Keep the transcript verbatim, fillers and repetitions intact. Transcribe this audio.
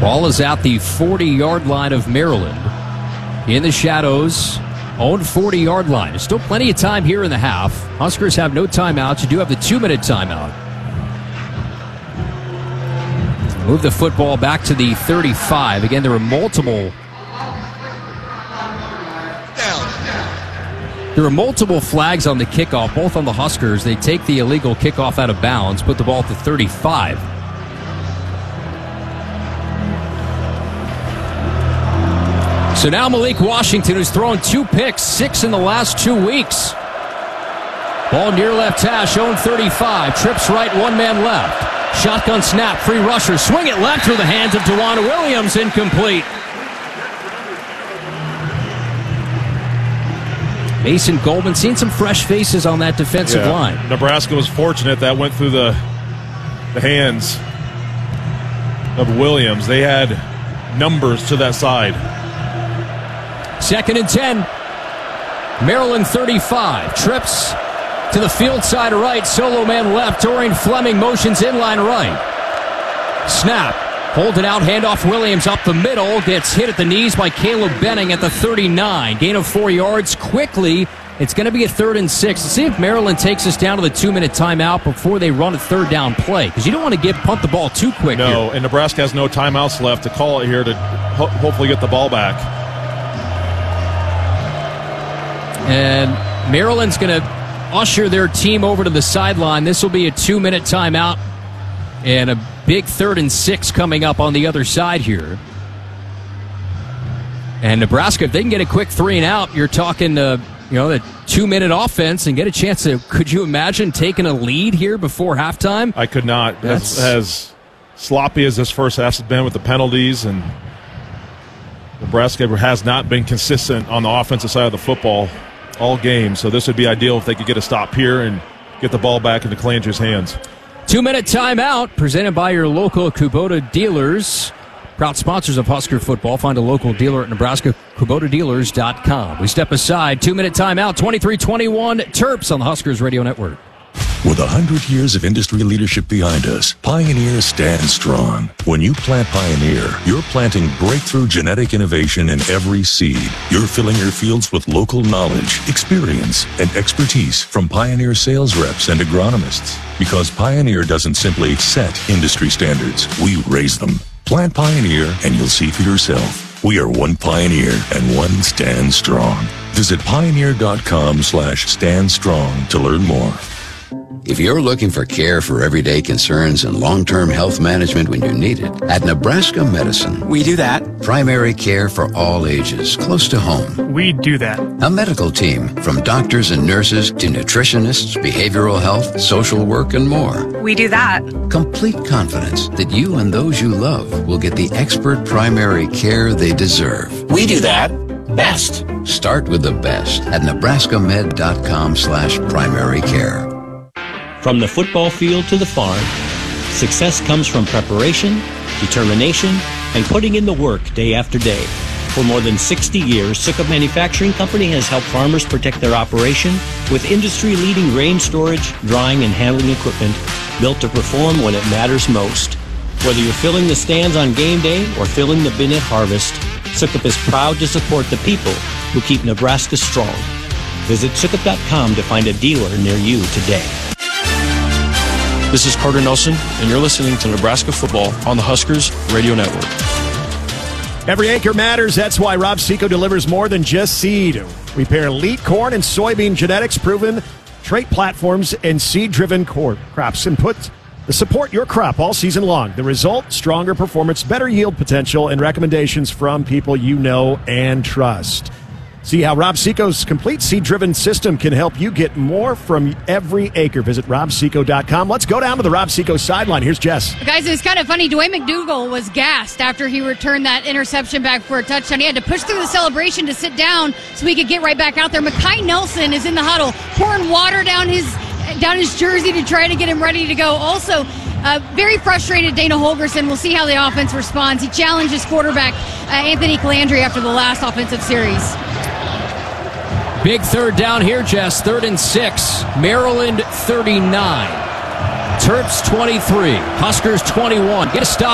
Ball is at the forty-yard line of Maryland. In the shadows, own forty-yard line. There's still plenty of time here in the half. Huskers have no timeouts. You do have the two-minute timeout. Move the football back to the thirty-five. Again, there were multiple... There were multiple flags on the kickoff, both on the Huskers. They take the illegal kickoff out of bounds, put the ball at the thirty-five. So now Malik Washington, who's thrown two picks, six in the last two weeks. Ball near left hash, own thirty-five. Trips right, one man left. Shotgun snap, free rusher. Swing it left through the hands of DeJuan Williams, incomplete. Mason Goldman, seeing some fresh faces on that defensive yeah. line. Nebraska was fortunate that went through the, the hands of Williams. They had numbers to that side. Second and ten. Maryland thirty-five. Trips to the field side right. Solo man left. Dorian Fleming motions inline right. Snap. Hold it out. Handoff Williams up the middle. Gets hit at the knees by Caleb Benning at the thirty-nine. Gain of four yards quickly. It's going to be a third and six. Let's see if Maryland takes us down to the two-minute timeout before they run a third down play. Because you don't want to give punt the ball too quick No, here. And Nebraska has no timeouts left to call it here to ho- hopefully get the ball back. And Maryland's going to usher their team over to the sideline. This will be a two-minute timeout. And a big third and six coming up on the other side here. And Nebraska, if they can get a quick three and out, you're talking, uh, you know, the two-minute offense and get a chance to, could you imagine taking a lead here before halftime? I could not. That's as, as sloppy as this first half has been with the penalties, and Nebraska has not been consistent on the offensive side of the football all game. So this would be ideal if they could get a stop here and get the ball back into Calangier's hands. Two-minute timeout presented by your local Kubota dealers. Proud sponsors of Husker football. Find a local dealer at Nebraska Kubota Dealers dot com. We step aside. Two-minute timeout. twenty-three twenty-one Terps on the Huskers Radio Network. With a hundred years of industry leadership behind us, Pioneer stands strong. When you plant Pioneer, you're planting breakthrough genetic innovation in every seed. You're filling your fields with local knowledge, experience, and expertise from Pioneer sales reps and agronomists. Because Pioneer doesn't simply set industry standards, we raise them. Plant Pioneer and you'll see for yourself. We are one Pioneer and one Stand Strong. Visit Pioneer.com slash Stand Strong to learn more. If you're looking for care for everyday concerns and long-term health management when you need it, at Nebraska Medicine, we do that. Primary care for all ages, close to home. We do that. A medical team from doctors and nurses to nutritionists, behavioral health, social work, and more. We do that. Complete confidence that you and those you love will get the expert primary care they deserve. We do that best. Start with the best at nebraskamed.com slash primary care. From the football field to the farm, success comes from preparation, determination, and putting in the work day after day. For more than sixty years, Sukup Manufacturing Company has helped farmers protect their operation with industry-leading grain storage, drying, and handling equipment built to perform when it matters most. Whether you're filling the stands on game day or filling the bin at harvest, Sukup is proud to support the people who keep Nebraska strong. Visit Sukup dot com to find a dealer near you today. This is Carter Nelson, and you're listening to Nebraska Football on the Huskers Radio Network. Every acre matters. That's why Rob Seco delivers more than just seed. We pair elite corn and soybean genetics, proven trait platforms, and seed-driven crops, and put the support your crop all season long. The result, stronger performance, better yield potential, and recommendations from people you know and trust. See how Rob Seco's complete seed-driven system can help you get more from every acre. Visit rob seco dot com. Let's go down to the Rob Seco sideline. Here's Jess. Guys, it was kind of funny. Dwayne McDougal was gassed after he returned that interception back for a touchdown. He had to push through the celebration to sit down so he could get right back out there. Mekhi Nelson is in the huddle, pouring water down his down his jersey to try to get him ready to go. Also, uh, very frustrated Dana Holgorsen. We'll see how the offense responds. He challenged his quarterback, uh, Anthony Calandri, after the last offensive series. Big third down here, Jess. Third and six. Maryland thirty-nine. Terps twenty-three. Huskers twenty-one. Get a stop.